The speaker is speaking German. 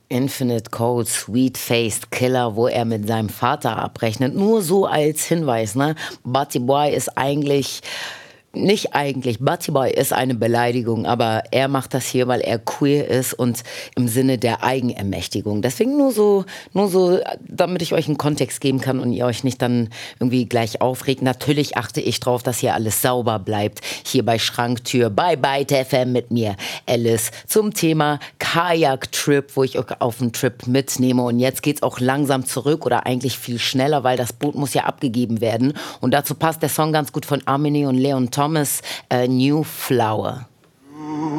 Infinite Code, Sweet-Faced Killer, wo er mit seinem Vater abrechnet. Nur so als Hinweis, ne? Butty Boy ist eigentlich, nicht eigentlich, Butty Boy ist eine Beleidigung, aber er macht das hier, weil er queer ist und im Sinne der Eigenermächtigung. Deswegen nur so, damit ich euch einen Kontext geben kann und ihr euch nicht dann irgendwie gleich aufregt. Natürlich achte ich drauf, dass hier alles sauber bleibt. Hier bei Schranktür, bei Byte FM mit mir, Alice, zum Thema Kajak-Trip, wo ich euch auf einen Trip mitnehme. Und jetzt geht's auch langsam zurück oder eigentlich viel schneller, weil das Boot muss ja abgegeben werden. Und dazu passt der Song ganz gut von Armini und Leon Thomas, New Flower.